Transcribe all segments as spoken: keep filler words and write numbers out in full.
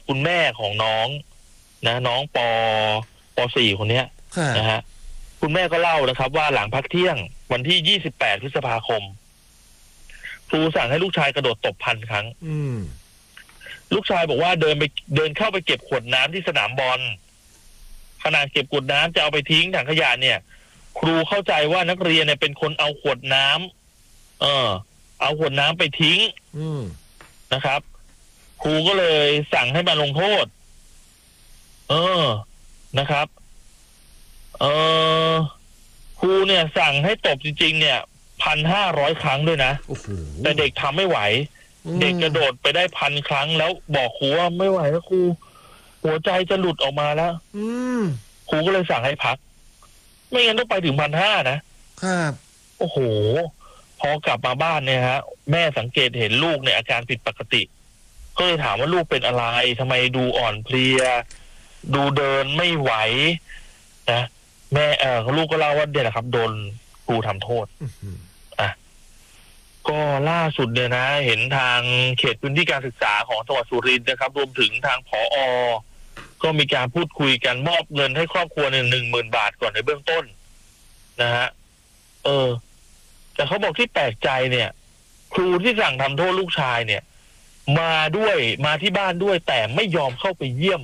คุณแม่ของน้องนะน้องปปสี่คนเนี้ยนะฮะคุณแม่ก็เล่านะครับว่าหลังพักเที่ยงวันที่ยี่สิบแปดพฤษภาคมครูสั่งให้ลูกชายกระโดดตบพันครั้งลูกชายบอกว่าเดินไปเดินเข้าไปเก็บขวดน้ำที่สนามบอลขณะเก็บขวดน้ำจะเอาไปทิ้งถังขยะเนี่ยครูเข้าใจว่านักเรียนเนี่ยเป็นคนเอาขวดน้ำเออเอาขวดน้ำไปทิ้งนะครับครูก็เลยสั่งให้มาลงโทษเออนะครับเออครูเนี่ยสั่งให้ตบจริงๆเนี่ยพันห้าร้อยครั้งด้วยนะแต่เด็กทำไม่ไหวเด็กกระโดดไปได้พันครั้งแล้วบอกครูว่าไม่ไหวแล้วครูหัวใจจะหลุดออกมาแล้วครูก็เลยสั่งให้พักไม่งั้นต้องไปถึงพันห้านะครับโอ้โหพอกลับมาบ้านเนี่ยฮะแม่สังเกตเห็นลูกเนี่ยอาการผิดปกติก็เลยถามว่าลูกเป็นอะไรทำไมดูอ่อนเพลียดูเดินไม่ไหวนะแม่เออลูกก็เล่าว่าเดี๋ยวนะครับโดนครูทำโทษอ่ะก็ล่าสุดเนี่ยนะเห็นทางเขตพื้นที่การศึกษาของจังหวัดสุรินทร์นะครับรวมถึงทางผอ.ก็มีการพูดคุยกันมอบเงินให้ครอบครัวหนึ่งหนึ่งหมื่นบาทก่อนในเบื้องต้นนะฮะเออแต่เขาบอกที่แปลกใจเนี่ยครูที่สั่งทำโทษลูกชายเนี่ยมาด้วยมาที่บ้านด้วยแต่ไม่ยอมเข้าไปเยี่ยม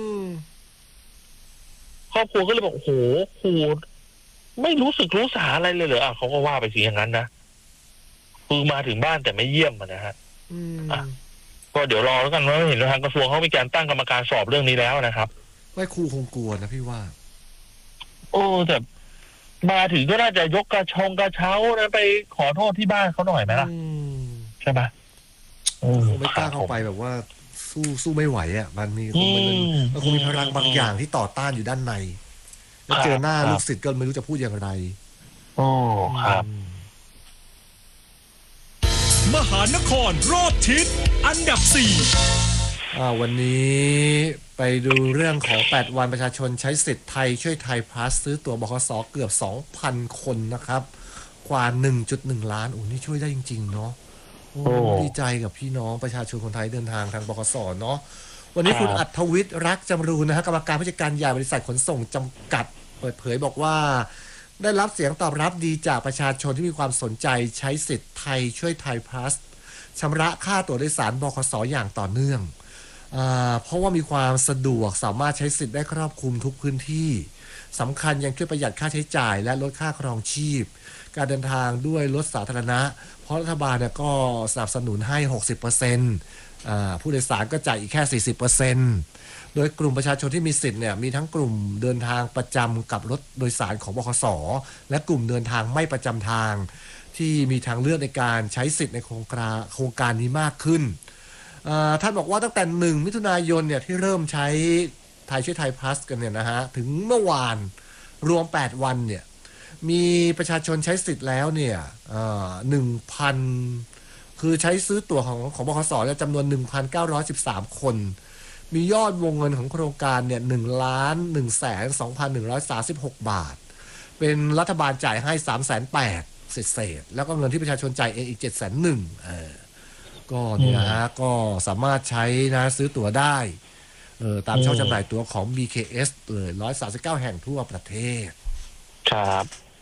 ครอบครัวก็เลยบอกโอ้โหครูไม่รู้สึกรู้สาอะไรเลยเหรออ่ะเขาก็ว่าไปสิอย่างนั้นนะคือมาถึงบ้านแต่ไม่เยี่ยมนะฮะอ่ะก็เดี๋ยวรอแล้วกันว่าเห็นทางกระทรวงเขามีการตั้งกรรมการสอบเรื่องนี้แล้วนะครับไม่ครูคงกลัวนะพี่ว่าโอ้แต่มาถึงก็น่าจะยกกระชงกระเช้าแล้วไปขอโทษที่บ้านเขาหน่อยไหมล่ะใช่ไหมไม่กล้าเข้าไปแบบว่าสู้สู้ไม่ไหวอ่ะมันมีคงมันมันคงมีพลังบางอย่างที่ต่อต้านอยู่ด้านในแล้วเจอหน้าลูกศิษย์ก็ไม่รู้จะพูดอย่างไรโอ้ครับมหานครรอบทิศอันดับสี่วันนี้ไปดูเรื่องของแปดวันประชาชนใช้สิทธิ์ไทยช่วยไทยพลัสซื้อตั๋วบขส.เกือบ สองพัน คนนะครับกว่า หนึ่งจุดหนึ่ง ล้านโอ้นี่ช่วยได้จริงๆเนาะดีใจกับพี่น้องประชาชนคนไทยเดินทางทางบขส.เนาะวันนี้คุณอัธวิทย์รักจำรูนนะฮะกรรมการผู้จัดการใหญ่บริษัทขนส่งจำกัดเปิดเผยบอกว่าได้รับเสียงตอบรับดีจากประชาชนที่มีความสนใจใช้สิทธิ์ไทยช่วยไทยพลัสชำระค่าตั๋วโดยสารบขส.อย่างต่อเนื่องเพราะว่ามีความสะดวกสามารถใช้สิทธิ์ได้ครอบคลุมทุกพื้นที่สำคัญยังช่วยประหยัดค่าใช้จ่ายและลดค่าครองชีพการเดินทางด้วยรถสาธารณะเพราะรัฐบาลเนี่ยก็สนับสนุนให้ หกสิบเปอร์เซ็นต์ อ่าผู้โดยสารก็จ่ายอีกแค่ สี่สิบเปอร์เซ็นต์ โดยกลุ่มประชาชนที่มีสิทธิ์เนี่ยมีทั้งกลุ่มเดินทางประจำกับรถโดยสารของบขส.และกลุ่มเดินทางไม่ประจำทางที่มีทางเลือกในการใช้สิทธิ์ในโครงการโครงการนี้มากขึ้นท่านบอกว่าตั้งแต่หนึ่งมิถุนายนเนี่ยที่เริ่มใช้ไทยช่วยไทยพลัสกันเนี่ยนะฮะถึงเมื่อวานรวมแปดวันเนี่ยมีประชาชนใช้สิทธิ์แล้วเนี่ยหนึ่งพันคือใช้ซื้อตั๋วของของบขส.เนี่ยจำนวน หนึ่งพันเก้าร้อยสิบสาม คนมียอดวงเงินของโครงการเนี่ยหนึ่งล้านหนึ่งแสนสองพันหนึ่งร้อยสามสิบหกบาทเป็นรัฐบาลจ่ายให้ สามแสนแปดหมื่น เศษๆแล้วก็เงินที่ประชาชนจ่ายเองอีก เจ็ดแสนหนึ่งหมื่น เออก็เนี่ยฮะก็สามารถใช้นะซื้อตั๋วได้เออตามช่องจำหน่ายตั๋วของ บี เค เอส เลยหนึ่งร้อยสามสิบเก้าแห่งทั่วประเทศครับ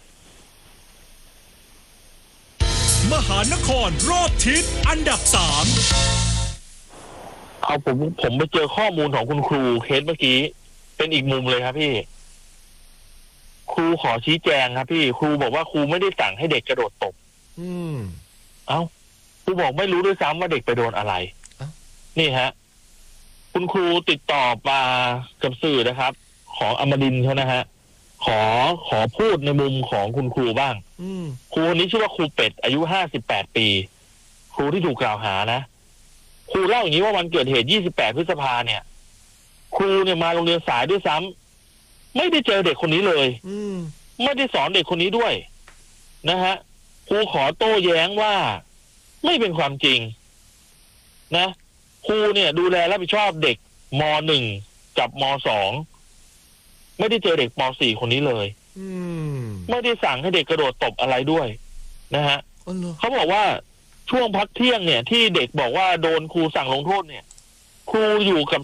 มหานครรอบทิศอันดับสามเอาผมผมไปเจอข้อมูลของคุณครูเคสเมื่อกี้เป็นอีกมุมเลยครับพี่ครูขอชี้แจงครับพี่ครูบอกว่าครูไม่ได้สั่งให้เด็กกระโดดตบอืมเอ้าครูบอกไม่รู้ด้วยซ้ำว่าเด็กไปโดนอะไรนี่ฮะคุณครูติดต่อมากับสื่อนะครับของอมรินทร์เขานะฮะขอขอพูดในมุมของคุณครูบ้างครูคนนี้ชื่อว่าครูเป็ดอายุห้าสิบแปดปีครูที่ถูกกล่าวหานะครูเล่าอย่างนี้ว่าวันเกิดเหตุยี่สิบแปดพฤษภาเนี่ยครูเนี่ยมาโรงเรียนสายด้วยซ้ำไม่ได้เจอเด็กคนนี้เลยไม่ได้สอนเด็กคนนี้ด้วยนะฮะครูขอโต้แย้งว่าไม่เป็นความจริงนะครูเนี่ยดูแลรับผิดชอบเด็กม.หนึ่ง กับม.สอง ไม่ได้เจอเด็กม.สี่ คนนี้เลยไม่ได้สั่งให้เด็กกระโดดตบอะไรด้วยนะฮะเขาบอกว่าช่วงพักเที่ยงเนี่ยที่เด็กบอกว่าโดนครูสั่งลงโทษเนี่ยครูอยู่กับ